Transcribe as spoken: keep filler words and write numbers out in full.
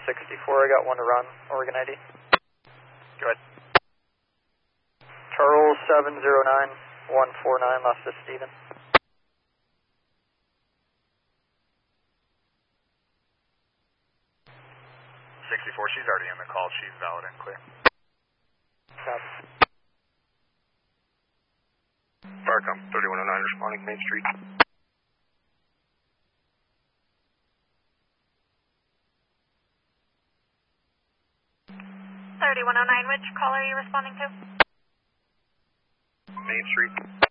sixty-four, I got one to run, Oregon I D. Go ahead. Charles seven zero nine one four nine, last is Steven. sixty-four, she's already in the call. She's valid and clear. Copy. Firecom, thirty-one oh nine responding, Main Street. thirty-one oh nine, which call are you responding to? Main Street.